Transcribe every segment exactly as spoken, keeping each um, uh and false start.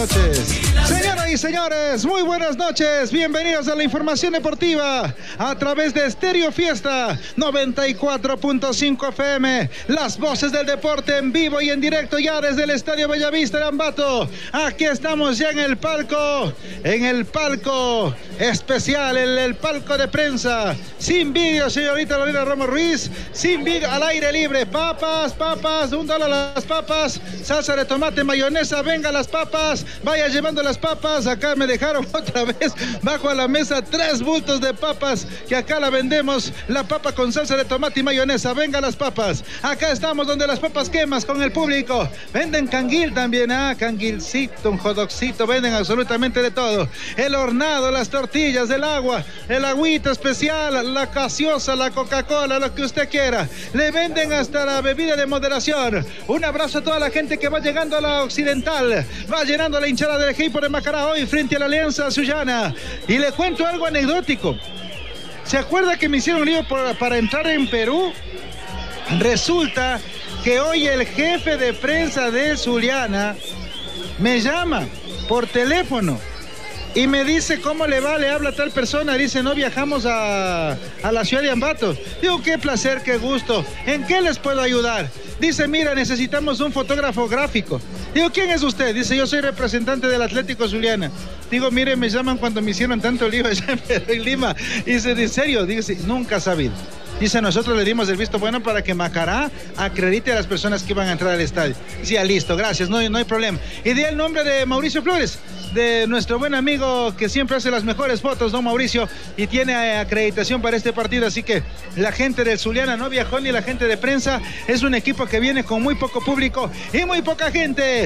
noches. Señoras y señores, muy buenas noches. Bienvenidos a la información deportiva a través de Estéreo Fiesta noventa y cuatro punto cinco F M. Las voces del deporte en vivo y en directo ya desde el Estadio Bellavista de Ambato. Aquí estamos ya en el palco, en el palco especial, en el palco de prensa. Sin vídeo, señorita Lorena Ramos Ruiz. Sin vídeo, al aire libre. Papas, papas, un dólar las papas. Salsa de tomate, mayonesa, venga las papas. Vaya llevando las papas. Acá me dejaron otra vez bajo a la mesa tres bultos de papas que acá la vendemos. La papa con salsa de tomate y mayonesa. Venga las papas. Acá estamos donde las papas quemas con el público. Venden canguil también, ah, canguilcito, un jodocito. Venden absolutamente de todo. El hornado, las tortillas, el agua, el agüita especial, la gaseosa, la Coca-Cola, lo que usted quiera. Le venden hasta la bebida de moderación. Un abrazo a toda la gente que va llegando a la Occidental. Va llenando la hinchada del equipo de Macará hoy frente a la Alianza Sullana. Y le cuento algo anecdótico. ¿Se acuerda que me hicieron lío por, para entrar en Perú? Resulta que hoy el jefe de prensa de Sullana me llama por teléfono y me dice cómo le va, le habla a tal persona. Dice, no viajamos a, a la ciudad de Ambato. Digo, qué placer, qué gusto. ¿En qué les puedo ayudar? Dice, mira, necesitamos un fotógrafo gráfico. Digo, ¿quién es usted? Dice, yo soy representante del Atlético Zuliana. Digo, mire, me llaman cuando me hicieron tanto lío allá en Lima. Dice, ¿en serio? Dice, nunca ha sabido. Dice, nosotros le dimos el visto bueno para que Macará acredite a las personas que iban a entrar al estadio. Sí, listo, gracias, no, no hay problema. Y di el nombre de Mauricio Flores, de nuestro buen amigo que siempre hace las mejores fotos, don Mauricio, y tiene acreditación para este partido. Así que la gente del Zuliana no viajó, ni la gente de prensa. Es un equipo que viene con muy poco público y muy poca gente.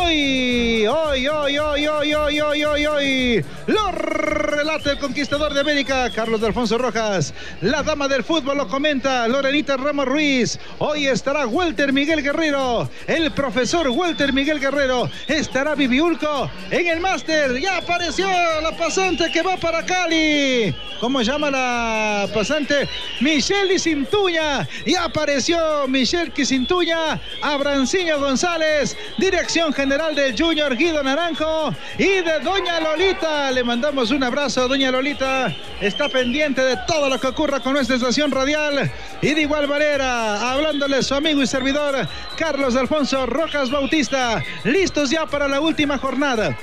Hoy, hoy, hoy, hoy, hoy, hoy, hoy, hoy, hoy, lo relata el conquistador de América, Carlos de Alfonso Rojas. La dama del fútbol lo comenta, Lorenita Ramos Ruiz. Hoy estará Walter Miguel Guerrero, el profesor Walter Miguel Guerrero. Estará Viviulco en el máster. Ya apareció la pasante que va para Cali. ¿Cómo llama la pasante? Michelle Cintuña. Ya apareció Michelle Cintuña. Abranciño González, dirección general del Junior Guido Naranjo y de doña Lolita. Le mandamos un abrazo, doña Lolita. Está pendiente de todo lo que ocurra con nuestra estación radial. Y de igual manera, hablándole su amigo y servidor, Carlos Alfonso Rojas Bautista. Listos ya para la última jornada.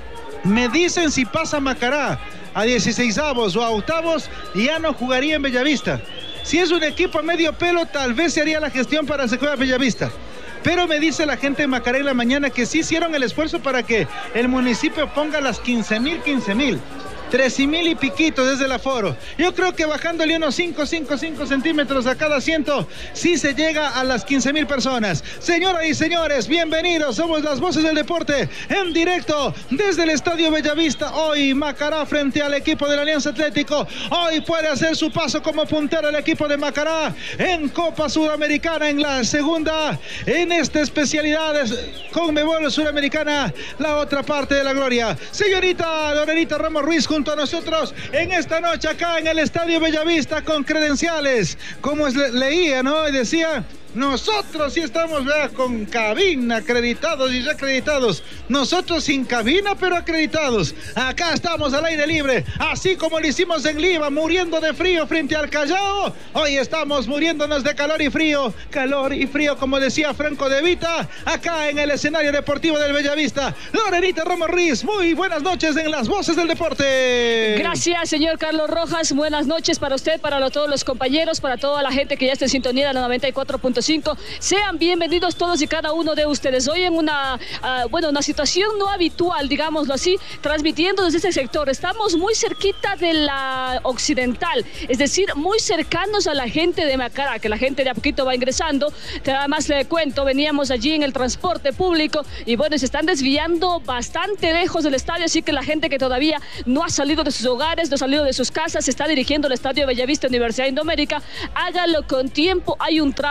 Me dicen si pasa Macará a dieciseisavos o a octavos, ya no jugaría en Bellavista. Si es un equipo a medio pelo, tal vez se haría la gestión para que juegue a Bellavista. Pero me dice la gente de Macará en la mañana que sí hicieron el esfuerzo para que el municipio ponga las quince mil, quince mil. trece mil y piquito desde el aforo. Yo creo que bajándole unos cinco, cinco, cinco centímetros a cada asiento, sí se llega a las quince mil personas. Señoras y señores, bienvenidos. Somos las voces del deporte en directo desde el Estadio Bellavista. Hoy Macará frente al equipo de la Alianza Atlético. Hoy puede hacer su paso como puntero el equipo de Macará en Copa Sudamericana, en la segunda, en esta especialidad Conmebol Sudamericana, la otra parte de la gloria. Señorita Lorenita Ramos Ruiz, junto a nosotros en esta noche acá en el Estadio Bellavista con credenciales, como le leía, ¿no? Y decía, nosotros sí estamos, ¿verdad?, con cabina, acreditados y reacreditados. Nosotros sin cabina, pero acreditados. Acá estamos al aire libre, así como lo hicimos en Lima, muriendo de frío frente al Callao. Hoy estamos muriéndonos de calor y frío, calor y frío, como decía Franco de Vita, acá en el escenario deportivo del Bellavista. Lorenita Ramos Ruiz, muy buenas noches en las voces del deporte. Gracias, señor Carlos Rojas. Buenas noches para usted, para todos los compañeros, para toda la gente que ya está en sintonía de la noventa y cuatro punto cinco. Sean bienvenidos todos y cada uno de ustedes. Hoy en una, uh, bueno, una situación no habitual, digámoslo así, transmitiendo desde ese sector. Estamos muy cerquita de la Occidental, es decir, muy cercanos a la gente de Macará, que la gente de a poquito va ingresando. Además le cuento, veníamos allí en el transporte público y bueno, se están desviando bastante lejos del estadio, así que la gente que todavía no ha salido de sus hogares, no ha salido de sus casas, se está dirigiendo al Estadio Bellavista Universidad Indoamérica. Hágalo con tiempo, hay un tráfico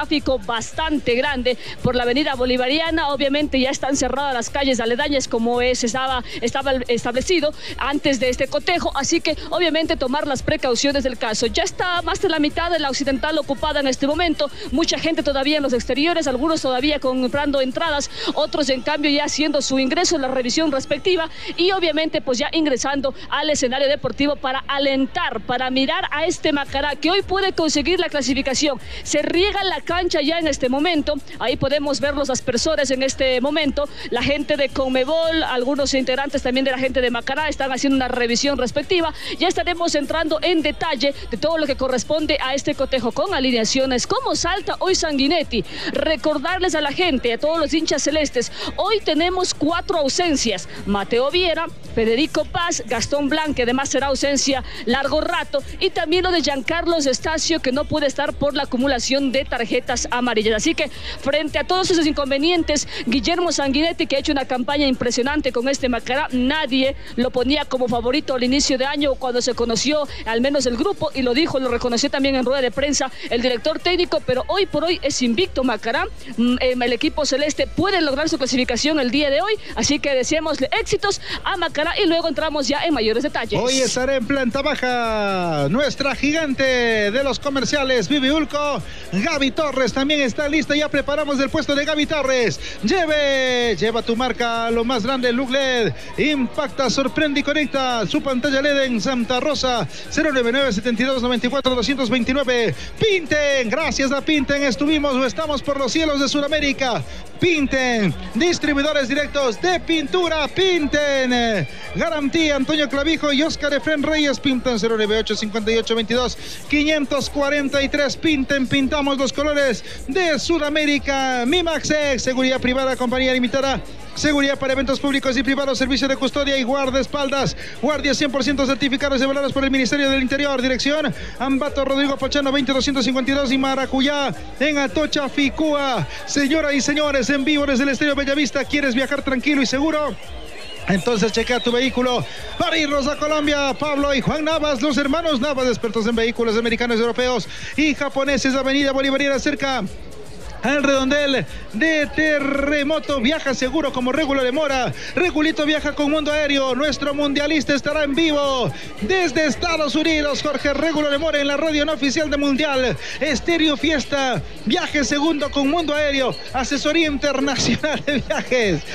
bastante grande por la avenida Bolivariana. Obviamente ya están cerradas las calles aledañas como es, estaba, estaba establecido antes de este cotejo, así que obviamente tomar las precauciones del caso. Ya está más de la mitad de la Occidental ocupada en este momento, mucha gente todavía en los exteriores, algunos todavía comprando entradas, otros en cambio ya haciendo su ingreso en la revisión respectiva y obviamente pues ya ingresando al escenario deportivo para alentar, para mirar a este Macará que hoy puede conseguir la clasificación. Se riega la cancha ya en este momento, ahí podemos ver los aspersores en este momento, la gente de Conmebol, algunos integrantes también de la gente de Macará están haciendo una revisión respectiva. Ya estaremos entrando en detalle de todo lo que corresponde a este cotejo con alineaciones. ¿Cómo salta hoy Sanguinetti? Recordarles a la gente, a todos los hinchas celestes, hoy tenemos cuatro ausencias: Mateo Viera, Federico Paz, Gastón Blanc, que además será ausencia largo rato, y también lo de Giancarlos Estacio, que no puede estar por la acumulación de tarjetas amarillas. Así que frente a todos esos inconvenientes, Guillermo Sanguinetti, que ha hecho una campaña impresionante con este Macará, nadie lo ponía como favorito al inicio de año cuando se conoció al menos el grupo, y lo dijo, lo reconoció también en rueda de prensa el director técnico, pero hoy por hoy es invicto Macará. El equipo celeste puede lograr su clasificación el día de hoy, así que deseémosle éxitos a Macará y luego entramos ya en mayores detalles. Hoy estará en planta baja nuestra gigante de los comerciales, Vivi Ulco. Gaby Torres también está lista, ya preparamos el puesto de Gaby Torres. Lleve, lleva tu marca lo más grande, Look L E D, impacta, sorprende y conecta su pantalla L E D en Santa Rosa. Cero nueve nueve, setenta y dos, noventa y cuatro, doscientos veintinueve. Pinten, gracias a Pinten estuvimos o estamos por los cielos de Sudamérica. Pinten, distribuidores directos de pintura Pinten. Garantía Antonio Clavijo y Oscar Efren Reyes. Pinten. Cero nueve ocho, cincuenta y ocho, veintidós, quinientos cuarenta y tres. Pinten, pintamos los colores de Sudamérica. Mimaxex, seguridad privada, compañía limitada. Seguridad para eventos públicos y privados, servicio de custodia y guardaespaldas. Guardias cien por ciento certificados y avalados por el Ministerio del Interior. Dirección Ambato Rodrigo Pochano veinte, doscientos cincuenta y dos y Maracuyá en Atocha, Ficúa. Señoras y señores, en vivo desde el Estadio Bellavista. ¿Quieres viajar tranquilo y seguro? Entonces chequea tu vehículo para irnos a Colombia. Pablo y Juan Navas, los hermanos Navas, expertos en vehículos americanos, europeos y japoneses. Avenida Bolivariana, cerca al redondel de Terremoto. Viaja seguro como Regulo de Mora. Regulito viaja con Mundo Aéreo. Nuestro mundialista estará en vivo desde Estados Unidos. Jorge Regulo de Mora en la radio no oficial de Mundial. Estéreo Fiesta. Viaje segundo con Mundo Aéreo. Asesoría internacional de viajes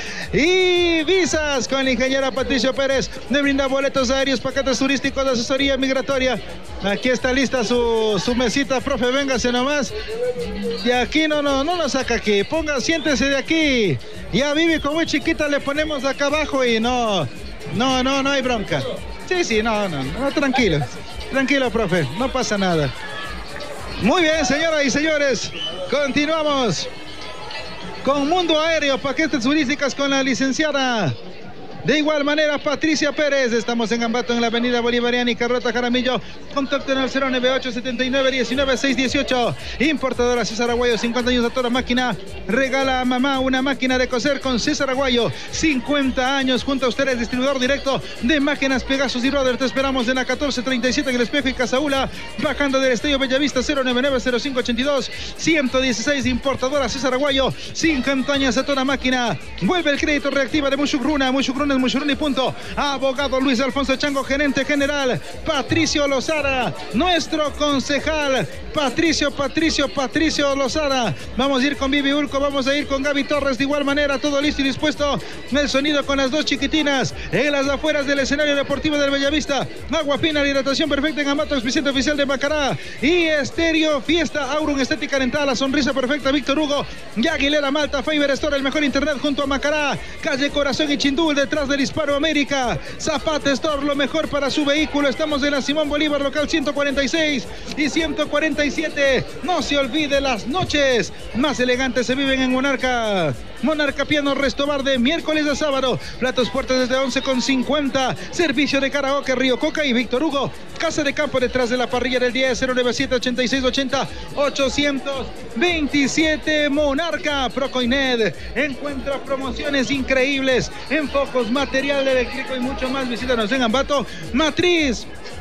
y visas con la ingeniera Patricio Pérez. De brinda boletos aéreos, paquetes turísticos, de asesoría migratoria. Aquí está lista su, su mesita, profe. Véngase nomás. Y aquí no, no. No lo saca aquí, ponga, siéntese de aquí. Ya Vivi, como es chiquita, le ponemos acá abajo y no, no, no, no hay bronca. Sí, sí, no, no, no, tranquilo, tranquilo, profe, no pasa nada. Muy bien, señoras y señores, continuamos con Mundo Aéreo, paquetes turísticos con la licenciada. De igual manera, Patricia Pérez. Estamos en Ambato, en la avenida Bolivariana y Carlota Jaramillo. Contacto en el cero nueve ocho, setenta y nueve, diecinueve, seiscientos dieciocho. Importadora César Aguayo, cincuenta años a toda máquina. Regala a mamá una máquina de coser con César Aguayo. cincuenta años junto a ustedes, distribuidor directo de máquinas Pegasus y Brother. Te esperamos en la catorce treinta y siete en el Espejo y Casaula. Bajando del Estadio Bellavista. Cero nueve nueve, cero cinco ochenta y dos, ciento dieciséis. Importadora César Aguayo, cincuenta años a toda máquina. Vuelve el crédito reactiva de Mushugruna. Mushugruna es Mushuruni, punto. Abogado Luis Alfonso Chango, gerente general. Patricio Lozada, nuestro concejal. Patricio, Patricio, Patricio Lozada. Vamos a ir con Vivi Ulco, vamos a ir con Gaby Torres. De igual manera, todo listo y dispuesto. El sonido con las dos chiquitinas en las afueras del escenario deportivo del Bellavista. Agua fina, hidratación perfecta en Ambato, expediente oficial de Macará. Y Estéreo Fiesta, Aurum Estética Dental, la sonrisa perfecta, Víctor Hugo. Y Aguilera Malta, Fiber Store, el mejor internet junto a Macará. Calle Corazón y Chindul, detrás del Hispano América. Zapata Store, lo mejor para su vehículo. Estamos en la Simón Bolívar, local ciento cuarenta y seis y ciento cuarenta y siete. No se olvide, las noches más elegantes se viven en Monarca. Monarca Piano Resto Bar, de miércoles a sábado. Platos fuertes desde once con cincuenta. Servicio de karaoke, Río Coca y Víctor Hugo. Casa de campo detrás de la parrilla del diez. Cero nueve siete, ochenta y seis ochenta, ochocientos veintisiete. Monarca. Procoinet encuentra promociones increíbles en focos, material eléctrico y mucho más. Visítanos en Ambato. Matriz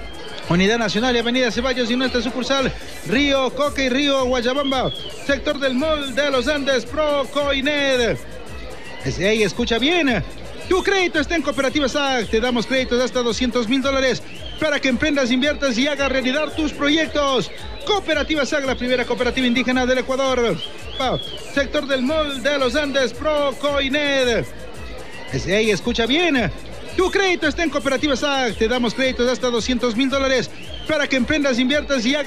Unidad Nacional y Avenida Ceballos y nuestra sucursal Río Coca y Río Guayabamba. Sector del Mall de los Andes, Procoined. Hey, escucha bien. Tu crédito está en Cooperativa S A C. Te damos créditos de hasta doscientos mil dólares para que emprendas, inviertas y hagas realidad tus proyectos. Cooperativa S A C, la primera cooperativa indígena del Ecuador. Sector del Mall de los Andes, Procoined. Hey, escucha bien. Tu crédito está en Cooperativa S A C. Te damos créditos de hasta doscientos mil dólares para que emprendas, inviertas y hagas